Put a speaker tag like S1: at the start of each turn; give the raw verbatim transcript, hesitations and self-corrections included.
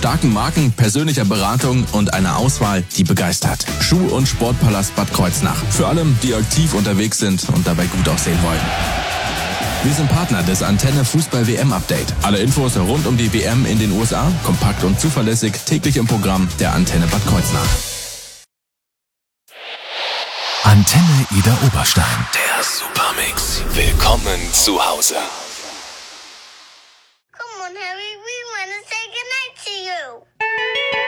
S1: starken Marken, persönlicher Beratung und einer Auswahl, die begeistert. Schuh- und Sportpalast Bad Kreuznach. Für alle, die aktiv unterwegs sind und dabei gut aussehen wollen. Wir sind Partner des Antenne Fußball-W M-Update. Alle Infos rund um die W M in den U S A, kompakt und zuverlässig, täglich im Programm der Antenne Bad Kreuznach.
S2: Antenne Idar Oberstein.
S3: Der Supermix. Willkommen zu Hause.